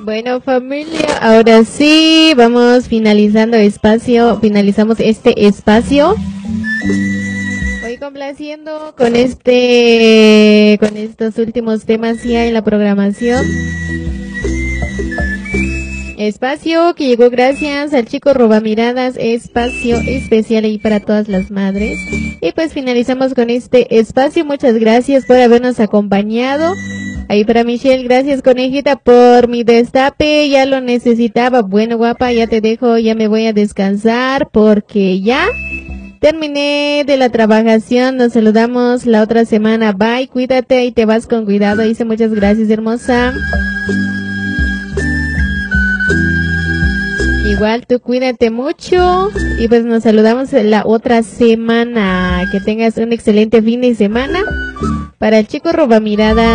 Bueno, familia, ahora sí, vamos finalizamos este espacio. Voy complaciendo con estos últimos temas ya en la programación. Espacio que llegó gracias al chico Robamiradas, espacio especial ahí para todas las madres. Y pues finalizamos con este espacio. Muchas gracias por habernos acompañado. Ahí para Michelle, gracias conejita por mi destape, ya lo necesitaba. Bueno, guapa, ya te dejo, ya me voy a descansar porque ya terminé de la trabajación. Nos saludamos la otra semana. Bye, cuídate y te vas con cuidado. Dice muchas gracias, hermosa. Igual tú cuídate mucho y pues nos saludamos la otra semana. Que tengas un excelente fin de semana. Para el chico Robamirada.